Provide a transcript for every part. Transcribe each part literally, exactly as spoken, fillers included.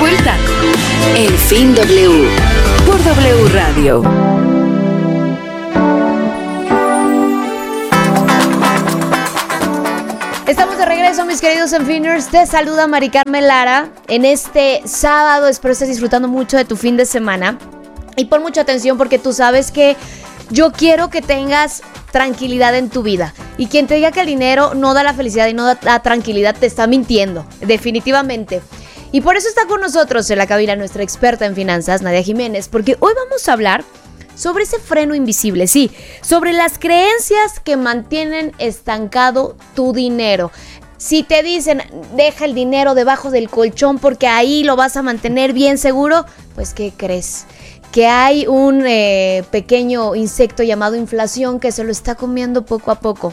vuelta. El Fin W por W Radio. Estamos de regreso, mis queridos Enfiners. Te saluda Mari Carmen Lara en este sábado. Espero estés disfrutando mucho de tu fin de semana. Y pon mucha atención porque tú sabes que yo quiero que tengas tranquilidad en tu vida. Y quien te diga que el dinero no da la felicidad y no da la tranquilidad te está mintiendo, definitivamente. Y por eso está con nosotros en la cabina nuestra experta en finanzas, Nadia Jiménez, porque hoy vamos a hablar sobre ese freno invisible, sí, sobre las creencias que mantienen estancado tu dinero. Si te dicen, deja el dinero debajo del colchón porque ahí lo vas a mantener bien seguro, pues ¿qué crees? Que hay un eh, pequeño insecto llamado inflación que se lo está comiendo poco a poco.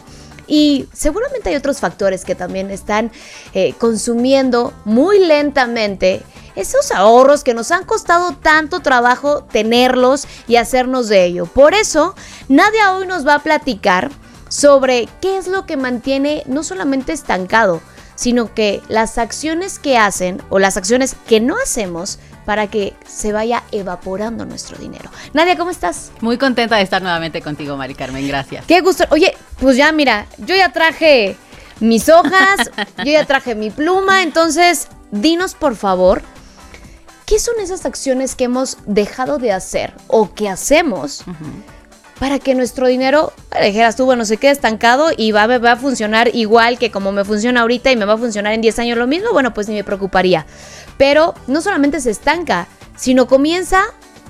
Y seguramente hay otros factores que también están eh, consumiendo muy lentamente esos ahorros que nos han costado tanto trabajo tenerlos y hacernos de ello. Por eso, Nadia hoy nos va a platicar sobre qué es lo que mantiene no solamente estancado, sino que las acciones que hacen o las acciones que no hacemos para que se vaya evaporando nuestro dinero. Nadia, ¿cómo estás? Muy contenta de estar nuevamente contigo, Mari Carmen, gracias. Qué gusto. Oye, pues ya mira, yo ya traje mis hojas, yo ya traje mi pluma, entonces dinos por favor, ¿qué son esas acciones que hemos dejado de hacer o que hacemos uh-huh. para que nuestro dinero, dijeras tú, bueno, se quede estancado y va, va a funcionar igual que como me funciona ahorita y me va a funcionar en diez años lo mismo? Bueno, pues ni me preocuparía. Pero no solamente se estanca, sino comienza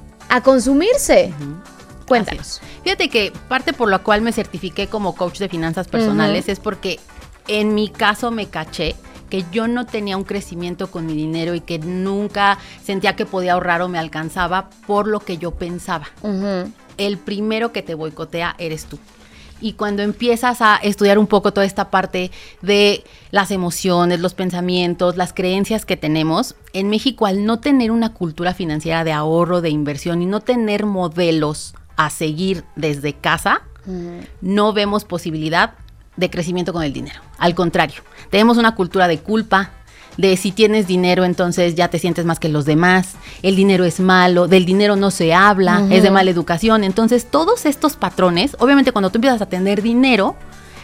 a consumirse. Uh-huh. Cuéntanos. Fíjate que parte por la cual me certifiqué como coach de finanzas personales uh-huh. es porque en mi caso me caché que yo no tenía un crecimiento con mi dinero y que nunca sentía que podía ahorrar o me alcanzaba por lo que yo pensaba. Uh-huh. El primero que te boicotea eres tú. Y cuando empiezas a estudiar un poco toda esta parte de las emociones, los pensamientos, las creencias que tenemos, en México al no tener una cultura financiera de ahorro, de inversión y no tener modelos a seguir desde casa, uh-huh. no vemos posibilidad de crecimiento con el dinero. Al contrario, tenemos una cultura de culpa, de si tienes dinero entonces ya te sientes más que los demás, el dinero es malo, del dinero no se habla, uh-huh. es de mala educación. Entonces todos estos patrones, obviamente cuando tú empiezas a tener dinero,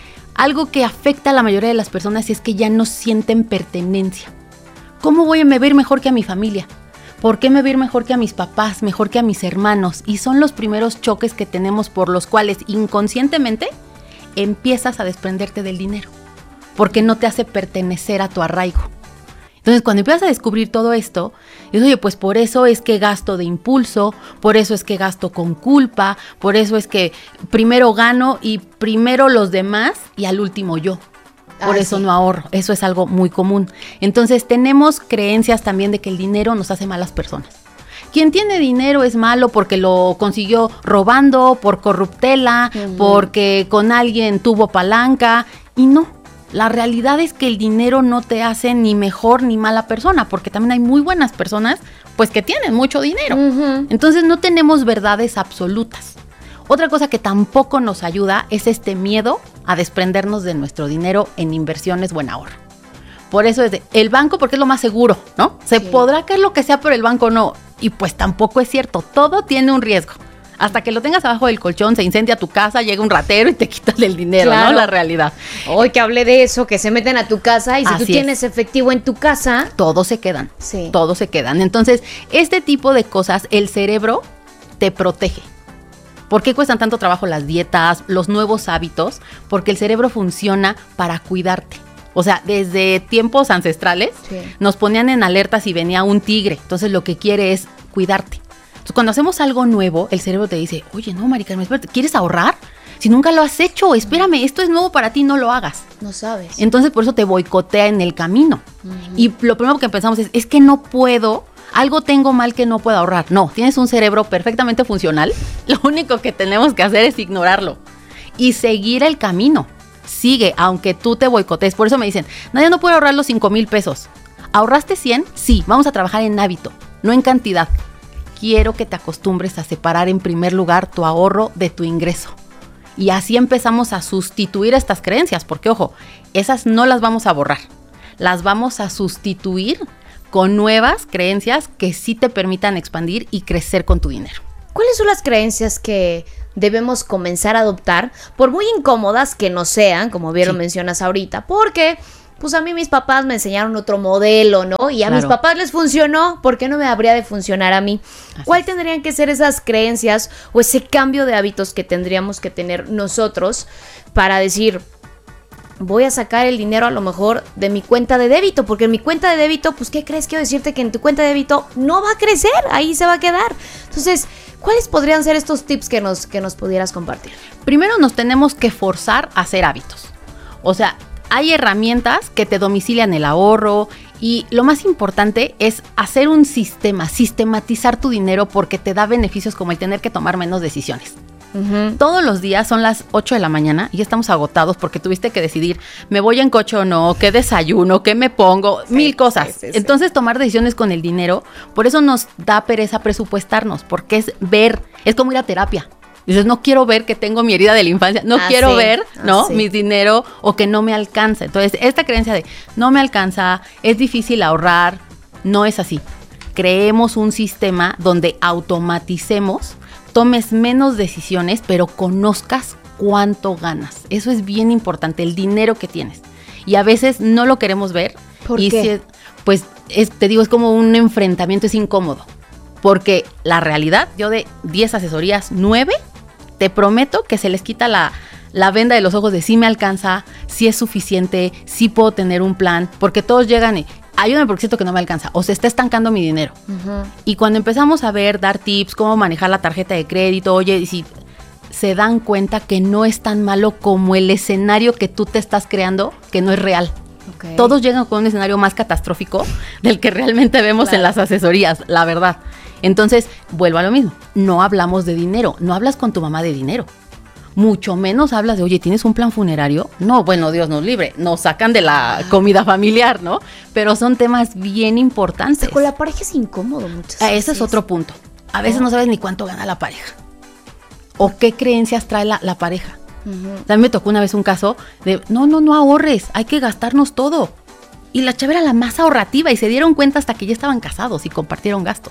algo que afecta a la mayoría de las personas es que ya no sienten pertenencia. ¿Cómo voy a me ver mejor que a mi familia? ¿Por qué me voy a ir mejor que a mis papás, mejor que a mis hermanos? Y son los primeros choques que tenemos por los cuales inconscientemente empiezas a desprenderte del dinero, porque no te hace pertenecer a tu arraigo. Entonces, cuando empiezas a descubrir todo esto, dices, oye, pues por eso es que gasto de impulso, por eso es que gasto con culpa, por eso es que primero gano y primero los demás y al último yo. Por ah, eso sí. no ahorro. Eso es algo muy común. Entonces, tenemos creencias también de que el dinero nos hace malas personas. Quien tiene dinero es malo porque lo consiguió robando, por corruptela, uh-huh. porque con alguien tuvo palanca, y no. La realidad es que el dinero no te hace ni mejor ni mala persona, porque también hay muy buenas personas pues que tienen mucho dinero. Uh-huh. Entonces no tenemos verdades absolutas. Otra cosa que tampoco nos ayuda es este miedo a desprendernos de nuestro dinero en inversiones o en ahorro. Por eso es de, el banco porque es lo más seguro, ¿no? Se sí. podrá caer lo que sea, pero el banco no. Y pues tampoco es cierto, todo tiene un riesgo. Hasta que lo tengas abajo del colchón, se incendia tu casa, llega un ratero y te quitas el dinero, claro. ¿no? La realidad. Hoy que hablé de eso, que se meten a tu casa y si Así tú tienes es. efectivo en tu casa... Todos se quedan, sí. todos se quedan. Entonces, este tipo de cosas, el cerebro te protege. ¿Por qué cuestan tanto trabajo las dietas, los nuevos hábitos? Porque el cerebro funciona para cuidarte. O sea, desde tiempos ancestrales sí. nos ponían en alerta si venía un tigre. Entonces, lo que quiere es cuidarte. Entonces, cuando hacemos algo nuevo, el cerebro te dice, oye, no, Mari Carmen, espérate, ¿quieres ahorrar? Si nunca lo has hecho, espérame, esto es nuevo para ti, no lo hagas. No sabes. Entonces, por eso te boicotea en el camino. Uh-huh. Y lo primero que pensamos es, es que no puedo, algo tengo mal que no puedo ahorrar. No, tienes un cerebro perfectamente funcional. Lo único que tenemos que hacer es ignorarlo y seguir el camino. Sigue, aunque tú te boicotees. Por eso me dicen, Nadia, no puedo ahorrar los cinco mil pesos. ¿Ahorraste cien? Sí, vamos a trabajar en hábito, no en cantidad. Quiero que te acostumbres a separar en primer lugar tu ahorro de tu ingreso. Y así empezamos a sustituir estas creencias, porque ojo, esas no las vamos a borrar, las vamos a sustituir con nuevas creencias que sí te permitan expandir y crecer con tu dinero. ¿Cuáles son las creencias que debemos comenzar a adoptar, por muy incómodas que no sean, como bien lo Sí. mencionas ahorita? Porque pues a mí mis papás me enseñaron otro modelo, ¿no? Y a Claro. mis papás les funcionó, ¿por qué no me habría de funcionar a mí? Así ¿Cuál es. tendrían que ser esas creencias o ese cambio de hábitos que tendríamos que tener nosotros para decir, voy a sacar el dinero a lo mejor de mi cuenta de débito? Porque en mi cuenta de débito, pues ¿qué crees? Quiero decirte que en tu cuenta de débito no va a crecer, ahí se va a quedar. Entonces, ¿cuáles podrían ser estos tips que nos, que nos pudieras compartir? Primero nos tenemos que forzar a hacer hábitos. O sea, hay herramientas que te domicilian el ahorro y lo más importante es hacer un sistema, sistematizar tu dinero porque te da beneficios como el tener que tomar menos decisiones. Uh-huh. Todos los días son las ocho de la mañana y ya estamos agotados porque tuviste que decidir, ¿me voy en coche o no? ¿Qué desayuno? ¿Qué me pongo? Sí, Mil cosas. sí, sí, sí. Entonces tomar decisiones con el dinero, por eso nos da pereza presupuestarnos, porque es ver, es como ir a terapia. Dices, no quiero ver que tengo mi herida de la infancia, no Ah, quiero sí, ver, ah, ¿no? sí. Mi dinero o que no me alcanza. Entonces, esta creencia de no me alcanza, es difícil ahorrar, no es así. Creemos un sistema donde automaticemos, tomes menos decisiones, pero conozcas cuánto ganas. Eso es bien importante, el dinero que tienes. Y a veces no lo queremos ver. ¿Por y qué? si es- pues es- te digo, es como un enfrentamiento, es incómodo. Porque la realidad, yo de diez asesorías, nueve, te prometo que se les quita la, la venda de los ojos de si me alcanza, si es suficiente, si puedo tener un plan, porque todos llegan y ayúdame porque siento que no me alcanza o se está estancando mi dinero. Uh-huh. Y cuando empezamos a ver, dar tips, cómo manejar la tarjeta de crédito, oye, si se dan cuenta que no es tan malo como el escenario que tú te estás creando, que no es real. Okay. Todos llegan con un escenario más catastrófico del que realmente vemos Claro. en las asesorías, la verdad. Entonces, vuelvo a lo mismo, no hablamos de dinero, no hablas con tu mamá de dinero. Mucho menos hablas de, oye, ¿tienes un plan funerario? No, bueno, Dios nos libre, nos sacan de la comida familiar, ¿no? Pero son temas bien importantes. Hasta con la pareja es incómodo muchas Ah, veces. ese es otro punto. A veces Oh. no sabes ni cuánto gana la pareja. O qué creencias trae la, la pareja. Uh-huh. También me tocó una vez un caso de, no, no, no ahorres, hay que gastarnos todo. Y la chava era la más ahorrativa y se dieron cuenta hasta que ya estaban casados y compartieron gastos.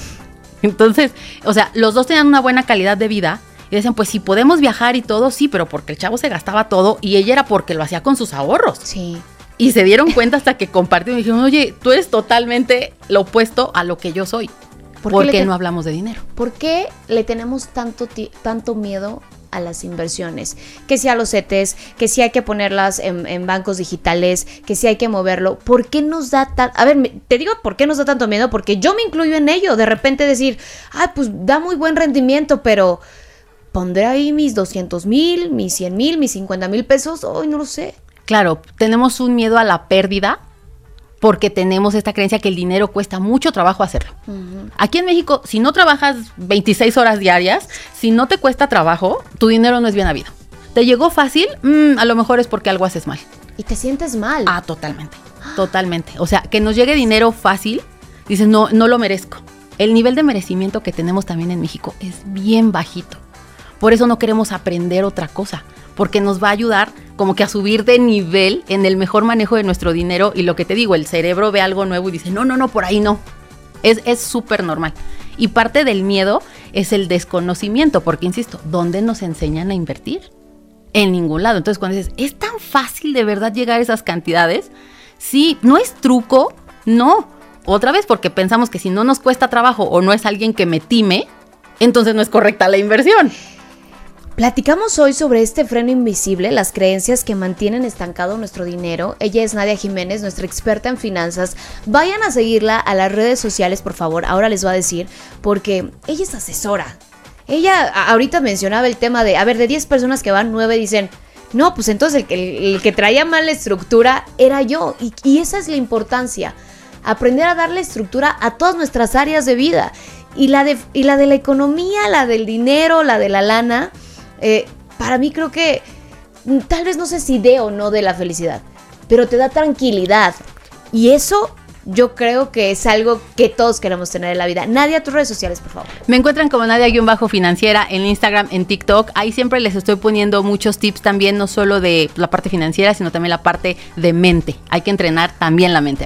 Entonces, o sea, los dos tenían una buena calidad de vida y decían, pues si podemos viajar y todo, sí, pero porque el chavo se gastaba todo y ella era porque lo hacía con sus ahorros. Sí. Y se dieron cuenta hasta que compartieron y dijeron, oye, tú eres totalmente lo opuesto a lo que yo soy. ¿Por qué ¿Por le qué te- no hablamos de dinero? ¿Por qué le tenemos tanto, ti- tanto miedo a las inversiones? Que si a los C E Tes, que si hay que ponerlas en, en bancos digitales, que si hay que moverlo. ¿Por qué nos da tan... A ver, me- te digo por qué nos da tanto miedo, porque yo me incluyo en ello. De repente decir, ah, pues da muy buen rendimiento, pero pondré ahí mis doscientos mil, mis cien mil, mis cincuenta mil pesos. Hoy no lo sé. Claro, tenemos un miedo a la pérdida porque tenemos esta creencia que el dinero cuesta mucho trabajo hacerlo. Ujú. Aquí en México, si no trabajas veintiséis horas diarias, si no te cuesta trabajo, tu dinero no es bien habido. ¿Te llegó fácil? Mm, a lo mejor es porque algo haces mal. Y te sientes mal. Ah, totalmente, totalmente. O sea, que nos llegue dinero fácil, dices, no, no lo merezco. El nivel de merecimiento que tenemos también en México es bien bajito. Por eso no queremos aprender otra cosa, porque nos va a ayudar como que a subir de nivel en el mejor manejo de nuestro dinero. Y lo que te digo, el cerebro ve algo nuevo y dice, no, no, no, por ahí no. Es es súper normal. Y parte del miedo es el desconocimiento, porque insisto, ¿dónde nos enseñan a invertir? En ningún lado. Entonces cuando dices, ¿es tan fácil de verdad llegar a esas cantidades? Sí, no es truco, no. Otra vez porque pensamos que si no nos cuesta trabajo o no es alguien que me time, entonces no es correcta la inversión. Platicamos hoy sobre este freno invisible, las creencias que mantienen estancado nuestro dinero. Ella es Nadia Jiménez, nuestra experta en finanzas. Vayan a seguirla a las redes sociales, por favor. Ahora les va a decir, porque ella es asesora. Ella a- ahorita mencionaba el tema de, a ver, de diez personas que van, nueve dicen, no, pues entonces el que, el, el que traía mal la estructura era yo. Y, y esa es la importancia, aprender a darle estructura a todas nuestras áreas de vida. Y la de, y la de la economía, la del dinero, la de la lana... Eh, para mí creo que mm, tal vez no sé si dé o no de la felicidad, pero te da tranquilidad. Y eso yo creo que es algo que todos queremos tener en la vida. Nadia, tus redes sociales, por favor. Me encuentran como Nadia-Financiera en Instagram, en TikTok. Ahí siempre les estoy poniendo muchos tips también, no solo de la parte financiera, sino también la parte de mente. Hay que entrenar también la mente acá.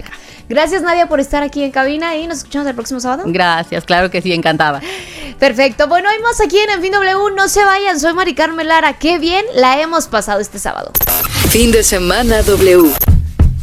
Gracias, Nadia, por estar aquí en cabina y nos escuchamos el próximo sábado. Gracias, claro que sí, encantada. Perfecto. Bueno, hay más aquí en En Fin W. No se vayan, soy Mari Carmen Lara. Qué bien la hemos pasado este sábado. Fin de semana W.